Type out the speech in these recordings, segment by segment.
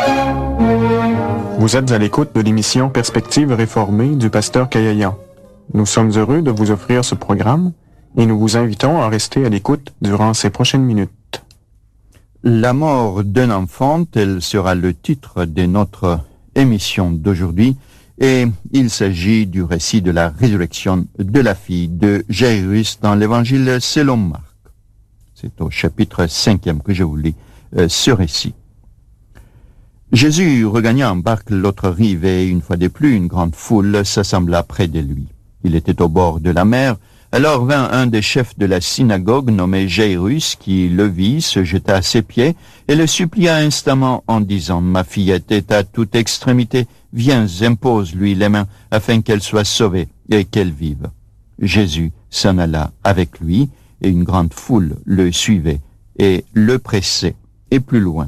Vous êtes à l'écoute de l'émission Perspective réformée du pasteur Kayayan. Nous sommes heureux de vous offrir ce programme et nous vous invitons à rester à l'écoute durant ces prochaines minutes. La mort d'un enfant, tel sera le titre de notre émission d'aujourd'hui, et il s'agit du récit de la résurrection de la fille de Jairus dans l'évangile selon Marc. C'est au chapitre 5 que je vous lis ce récit. Jésus regagna en barque l'autre rive et une fois de plus une grande foule s'assembla près de lui. Il était au bord de la mer. Alors vint un des chefs de la synagogue nommé Jairus qui le vit, se jeta à ses pieds et le supplia instamment en disant « Ma fillette est à toute extrémité, viens, impose-lui les mains afin qu'elle soit sauvée et qu'elle vive. » Jésus s'en alla avec lui et une grande foule le suivait et le pressait et plus loin.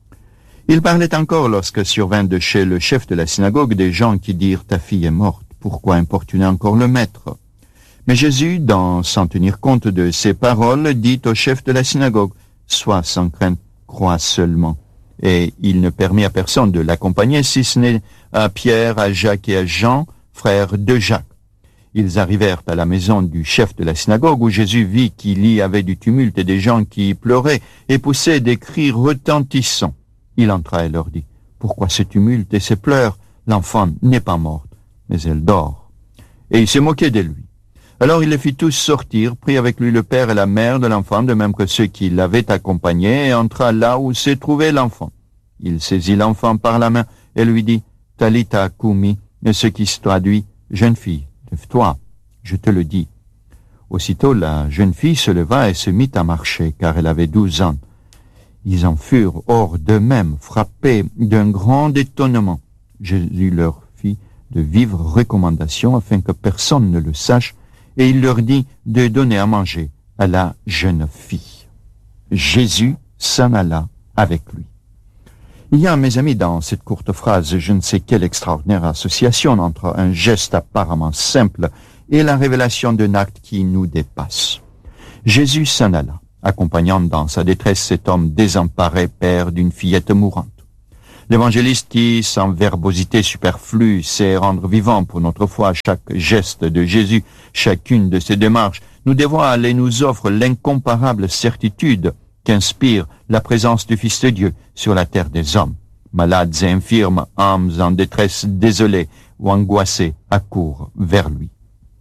Il parlait encore lorsque survint de chez le chef de la synagogue des gens qui dirent « Ta fille est morte, pourquoi importuner encore le maître ?» Mais Jésus, sans tenir compte de ces paroles, dit au chef de la synagogue « Sois sans crainte, crois seulement. » Et il ne permit à personne de l'accompagner, si ce n'est à Pierre, à Jacques et à Jean, frères de Jacques. Ils arrivèrent à la maison du chef de la synagogue où Jésus vit qu'il y avait du tumulte et des gens qui pleuraient et poussaient des cris retentissants. Il entra et leur dit « Pourquoi ce tumulte et ces pleurs? L'enfant n'est pas morte, mais elle dort. » Et il se moquait de lui. Alors il les fit tous sortir, prit avec lui le père et la mère de l'enfant, de même que ceux qui l'avaient accompagné, et entra là où se trouvait l'enfant. Il saisit l'enfant par la main et lui dit « Talita kumi », ce qui se traduit « Jeune fille, lève-toi, je te le dis ». Aussitôt la jeune fille se leva et se mit à marcher, car elle avait 12 ans. Ils en furent hors d'eux-mêmes, frappés d'un grand étonnement. Jésus leur fit de vives recommandations afin que personne ne le sache, et il leur dit de donner à manger à la jeune fille. Jésus s'en alla avec lui. Il y a, mes amis, dans cette courte phrase, je ne sais quelle extraordinaire association entre un geste apparemment simple et la révélation d'un acte qui nous dépasse. Jésus s'en alla, accompagnant dans sa détresse cet homme désemparé, père d'une fillette mourante. L'évangéliste qui, sans verbosité superflue, sait rendre vivant pour notre foi chaque geste de Jésus, chacune de ses démarches, nous dévoile et nous offre l'incomparable certitude qu'inspire la présence du Fils de Dieu sur la terre des hommes. Malades et infirmes, âmes en détresse désolées ou angoissées, accourent vers lui.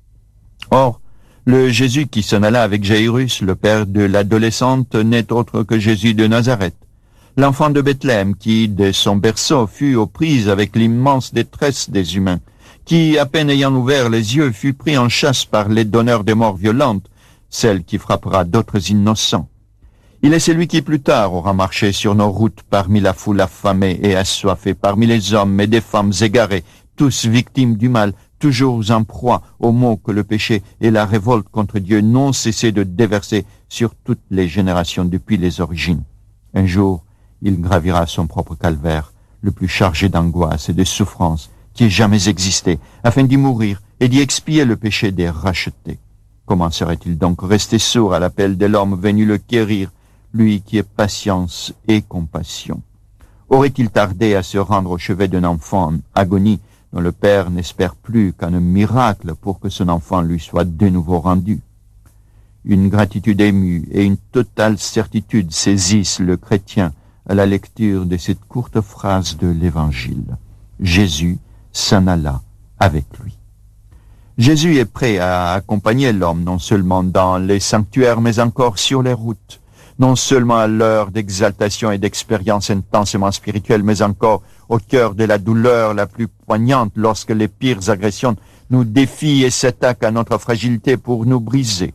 Or, le Jésus qui s'en alla avec Jairus, le père de l'adolescente, n'est autre que Jésus de Nazareth. L'enfant de Bethléem qui, dès son berceau, fut aux prises avec l'immense détresse des humains, qui, à peine ayant ouvert les yeux, fut pris en chasse par les donneurs de morts violentes, celle qui frappera d'autres innocents. Il est celui qui plus tard aura marché sur nos routes parmi la foule affamée et assoiffée, parmi les hommes et des femmes égarés, tous victimes du mal, toujours en proie aux maux que le péché et la révolte contre Dieu n'ont cessé de déverser sur toutes les générations depuis les origines. Un jour, il gravira son propre calvaire, le plus chargé d'angoisse et de souffrance qui ait jamais existé, afin d'y mourir et d'y expier le péché des rachetés. Comment serait-il donc resté sourd à l'appel de l'homme venu le quérir, lui qui est patience et compassion? Aurait-il tardé à se rendre au chevet d'un enfant en agonie, dont le père n'espère plus qu'un miracle pour que son enfant lui soit de nouveau rendu? Une gratitude émue et une totale certitude saisissent le chrétien à la lecture de cette courte phrase de l'Évangile. Jésus s'en alla avec lui. Jésus est prêt à accompagner l'homme non seulement dans les sanctuaires, mais encore sur les routes, non seulement à l'heure d'exaltation et d'expérience intensément spirituelle, mais encore au cœur de la douleur la plus poignante lorsque les pires agressions nous défient et s'attaquent à notre fragilité pour nous briser.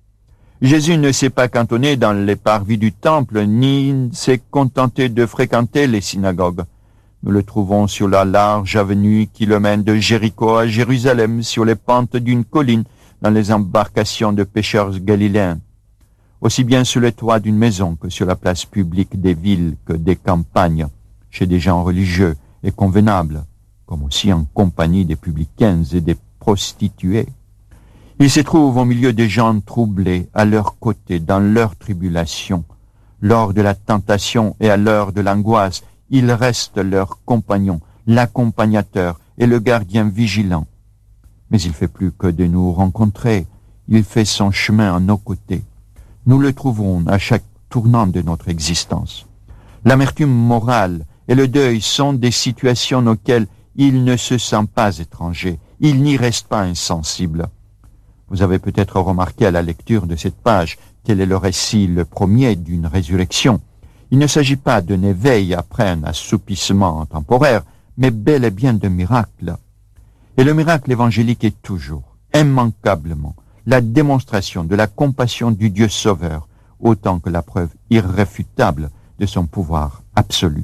Jésus ne s'est pas cantonné dans les parvis du temple, ni s'est contenté de fréquenter les synagogues. Nous le trouvons sur la large avenue qui le mène de Jéricho à Jérusalem, sur les pentes d'une colline, dans les embarcations de pêcheurs galiléens. Aussi bien sur les toits d'une maison que sur la place publique des villes que des campagnes, chez des gens religieux et convenables, comme aussi en compagnie des publicains et des prostituées. Il se trouve au milieu des gens troublés, à leur côté, dans leur tribulation. Lors de la tentation et à l'heure de l'angoisse, Il reste leur compagnon, l'accompagnateur et le gardien vigilant. Mais il fait plus que de nous rencontrer. Il fait son chemin à nos côtés. Nous le trouverons à chaque tournant de notre existence. L'amertume morale et le deuil sont des situations auxquelles il ne se sent pas étranger. Il n'y reste pas insensible. Vous avez peut-être remarqué à la lecture de cette page quel est le récit le premier d'une résurrection. Il ne s'agit pas d'un éveil après un assoupissement temporaire, mais bel et bien d'un miracle. Et le miracle évangélique est toujours, immanquablement, la démonstration de la compassion du Dieu Sauveur, autant que la preuve irréfutable de son pouvoir absolu.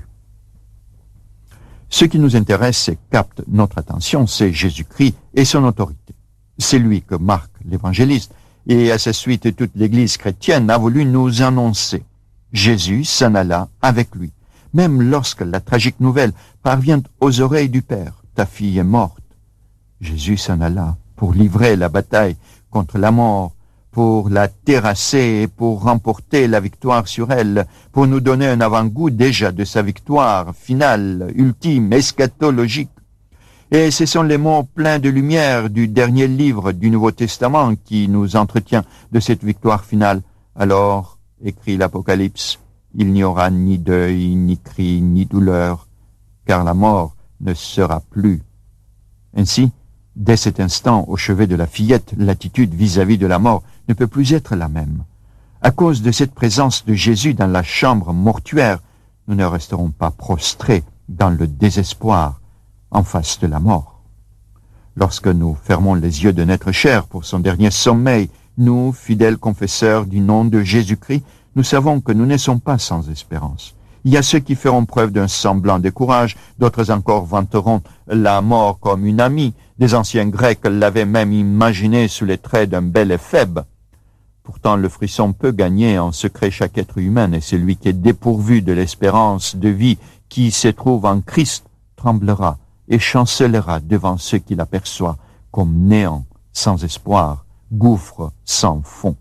Ce qui nous intéresse et capte notre attention, c'est Jésus-Christ et son autorité. C'est lui que Marc, l'évangéliste, et à sa suite toute l'Église chrétienne a voulu nous annoncer. Jésus s'en alla avec lui, même lorsque la tragique nouvelle parvient aux oreilles du Père. Ta fille est morte. Jésus s'en alla pour livrer la bataille contre la mort, pour la terrasser et pour remporter la victoire sur elle, pour nous donner un avant-goût déjà de sa victoire finale, ultime, eschatologique. Et ce sont les mots pleins de lumière du dernier livre du Nouveau Testament qui nous entretient de cette victoire finale. Alors, écrit l'Apocalypse, il n'y aura ni deuil, ni cri, ni douleur, car la mort ne sera plus. Ainsi, dès cet instant, au chevet de la fillette, l'attitude vis-à-vis de la mort ne peut plus être la même. À cause de cette présence de Jésus dans la chambre mortuaire, nous ne resterons pas prostrés dans le désespoir en face de la mort. Lorsque nous fermons les yeux de notre chair pour son dernier sommeil, nous, fidèles confesseurs du nom de Jésus-Christ, nous savons que nous ne sommes pas sans espérance. Il y a ceux qui feront preuve d'un semblant de courage, d'autres encore vanteront la mort comme une amie. Des anciens Grecs l'avaient même imaginé sous les traits d'un bel éphèbe. Pourtant, le frisson peut gagner en secret chaque être humain, et celui qui est dépourvu de l'espérance de vie qui se trouve en Christ tremblera et chancelera devant ceux qui l'aperçoivent comme néant sans espoir, gouffre sans fond.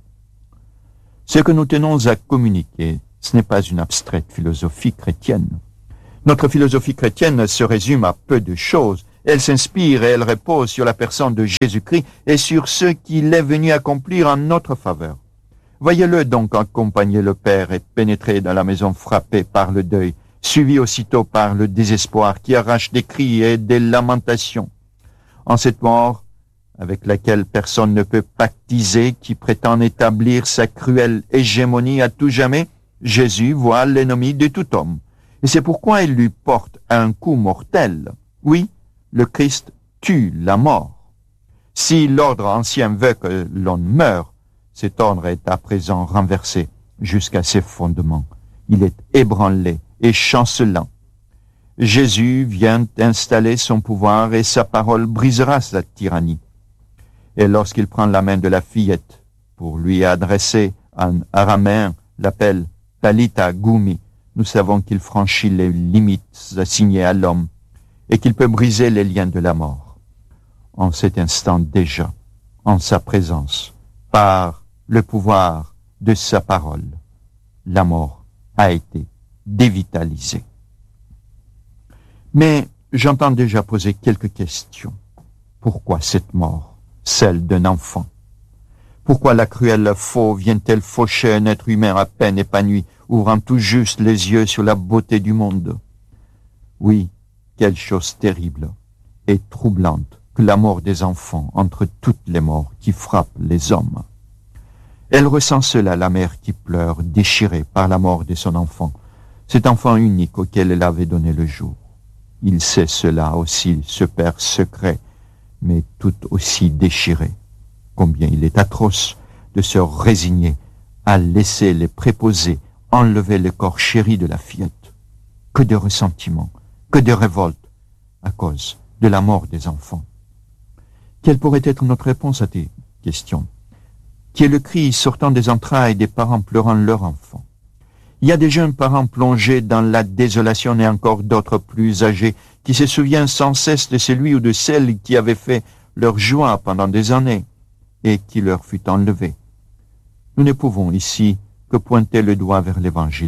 Ce que nous tenons à communiquer, ce n'est pas une abstraite philosophie chrétienne. Notre philosophie chrétienne se résume à peu de choses. Elle s'inspire et elle repose sur la personne de Jésus-Christ et sur ce qu'il est venu accomplir en notre faveur. Voyez-le donc accompagner le Père et pénétrer dans la maison frappée par le deuil, suivi aussitôt par le désespoir qui arrache des cris et des lamentations. En cette mort, avec laquelle personne ne peut pactiser, qui prétend établir sa cruelle hégémonie à tout jamais, Jésus voit l'ennemi de tout homme. Et c'est pourquoi il lui porte un coup mortel. Oui, le Christ tue la mort. Si l'ordre ancien veut que l'on meure, cet ordre est à présent renversé jusqu'à ses fondements. Il est ébranlé et chancelant. Jésus vient installer son pouvoir et sa parole brisera sa tyrannie. Et lorsqu'il prend la main de la fillette pour lui adresser en araméen l'appel Talita Gumi, nous savons qu'il franchit les limites assignées à l'homme et qu'il peut briser les liens de la mort. En cet instant déjà, en sa présence, par le pouvoir de sa parole, la mort a été dévitalisée. Mais j'entends déjà poser quelques questions. Pourquoi cette mort, celle d'un enfant? Pourquoi la cruelle faux vient-elle faucher un être humain à peine épanoui, ouvrant tout juste les yeux sur la beauté du monde? Oui, quelle chose terrible et troublante que la mort des enfants entre toutes les morts qui frappent les hommes. Elle ressent cela, la mère qui pleure, déchirée par la mort de son enfant, cet enfant unique auquel elle avait donné le jour. Il sait cela aussi, ce père secret, mais tout aussi déchiré. Combien il est atroce de se résigner à laisser les préposés enlever le corps chéri de la fillette. Que de ressentiment, que de révolte à cause de la mort des enfants. Quelle pourrait être notre réponse à tes questions? Qui est le cri sortant des entrailles des parents pleurant leur enfant? Il y a des jeunes parents plongés dans la désolation et encore d'autres plus âgés qui se souviennent sans cesse de celui ou de celle qui avait fait leur joie pendant des années et qui leur fut enlevé. Nous ne pouvons ici que pointer le doigt vers l'Évangile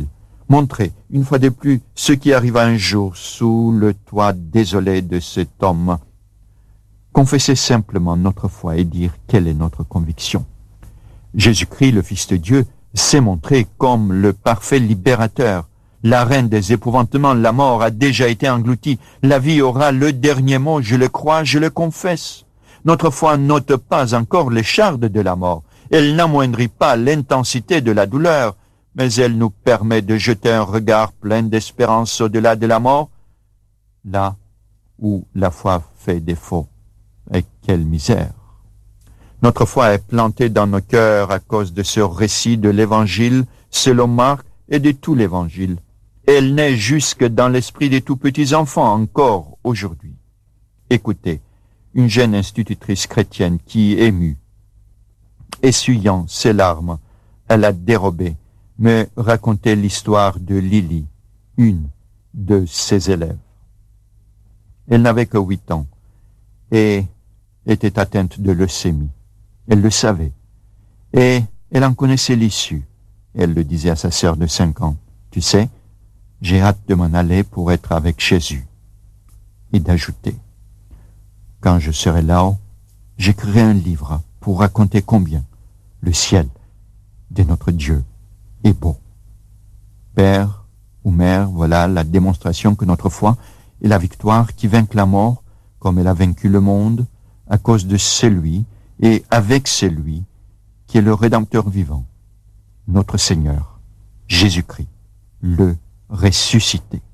Montrez, une fois de plus, ce qui arriva un jour sous le toit désolé de cet homme. Confessez simplement notre foi et dire quelle est notre conviction. Jésus-Christ, le Fils de Dieu, s'est montré comme le parfait libérateur. La reine des épouvantements, la mort, a déjà été engloutie. La vie aura le dernier mot, je le crois, je le confesse. Notre foi n'ôte pas encore les chardes de la mort. Elle n'amoindrit pas l'intensité de la douleur, mais elle nous permet de jeter un regard plein d'espérance au-delà de la mort, là où la foi fait défaut. Et quelle misère! Notre foi est plantée dans nos cœurs à cause de ce récit de l'Évangile selon Marc et de tout l'Évangile. Elle naît jusque dans l'esprit des tout petits enfants encore aujourd'hui. Écoutez, une jeune institutrice chrétienne qui, émue, essuyant ses larmes, à la dérobée, me racontait l'histoire de Lily, une de ses élèves. Elle n'avait que 8 ans et était atteinte de leucémie. Elle le savait et elle en connaissait l'issue. Elle le disait à sa sœur de 5 ans. Tu sais, j'ai hâte de m'en aller pour être avec Jésus. Et d'ajouter, quand je serai là-haut, j'écrirai un livre pour raconter combien le ciel de notre Dieu est beau. Père ou mère, voilà la démonstration que notre foi est la victoire qui vainc la mort, comme elle a vaincu le monde, à cause de celui et avec celui qui est le Rédempteur vivant, notre Seigneur, Jésus-Christ, le ressuscité.